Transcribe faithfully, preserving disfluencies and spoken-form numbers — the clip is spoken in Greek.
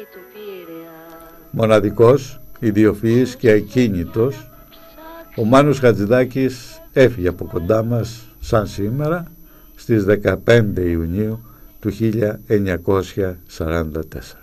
Μοναδικός, ιδιοφυής και ακίνητος, ο Μάνος Χατζηδάκης έφυγε από κοντά μας σαν σήμερα στις δεκαπέντε Ιουνίου του χίλια εννιακόσια σαράντα τέσσερα.